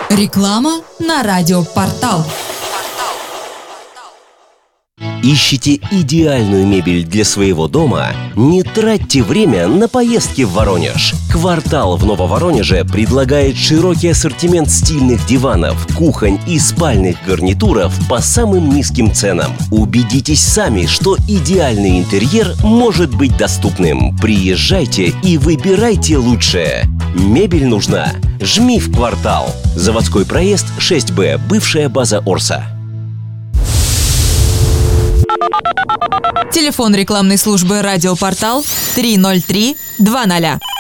Реклама на радиопортал. Ищете идеальную мебель для своего дома? Не тратьте время на поездки в Воронеж. «Квартал» в Нововоронеже предлагает широкий ассортимент стильных диванов, кухонь и спальных гарнитуров по самым низким ценам. Убедитесь сами, что идеальный интерьер может быть доступным. Приезжайте и выбирайте лучшее. Мебель нужна? Жми в «Квартал». Заводской проезд 6Б, бывшая база Орса. Телефон рекламной службы «Радиопортал» 303 20.